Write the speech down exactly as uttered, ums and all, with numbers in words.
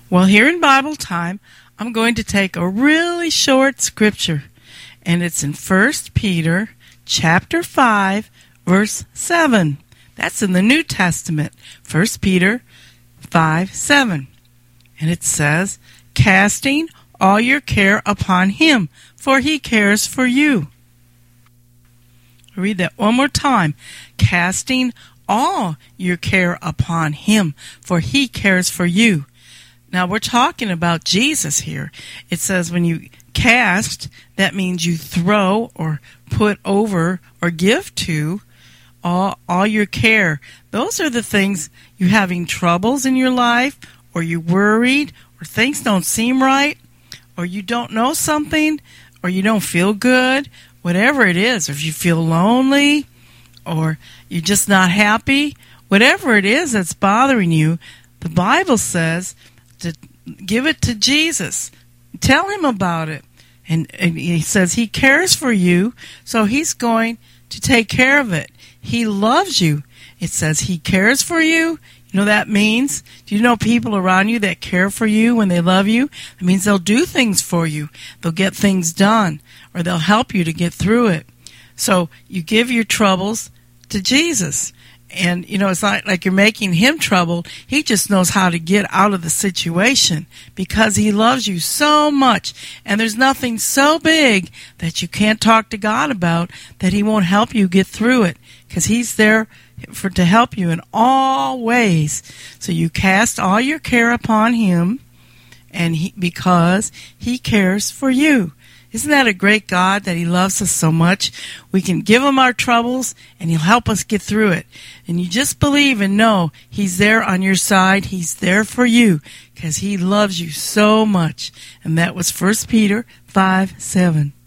Well, here in Bible time, I'm going to take a really short scripture, and it's in First Peter chapter five, verse seven. That's in the New Testament, First Peter five, seven. And it says, casting all your care upon him, for he cares for you. I'll read that one more time. Casting all your care upon him, for he cares for you. Now, we're talking about Jesus here. It says when you cast, that means you throw or put over or give to all, all your care. Those are the things you're having troubles in your life, or you're worried, or things don't seem right, or you don't know something, or you don't feel good, whatever it is, or if you feel lonely, or you're just not happy, whatever it is that's bothering you, the Bible says to give it to Jesus. Tell him about it. And, and he says he cares for you, so he's going to take care of it. He loves you. It says he cares for you. You know what that means? Do you know people around you that care for you when they love you? It means they'll do things for you. They'll get things done, or they'll help you to get through it. So you give your troubles to Jesus. And, you know, it's not like you're making him troubled. He just knows how to get out of the situation because he loves you so much. And there's nothing so big that you can't talk to God about that he won't help you get through it, because he's there for to help you in all ways. So you cast all your care upon him, and he, because he cares for you. Isn't that a great God that he loves us so much? We can give him our troubles, and he'll help us get through it. And you just believe and know he's there on your side. He's there for you because he loves you so much. And that was First Peter five, seven.